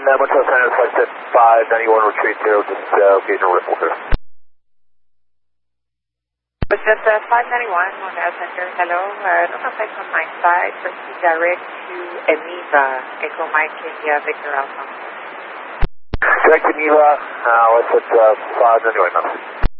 Montreal Center, flight set 591, retreat 0, just gauge a ripple here. It's just 591, Montreal Center, hello. Local flight from my side, proceed direct to Eniva, Echo Mike India, Victor Alpha. Direct to Neva, let's set 591 now.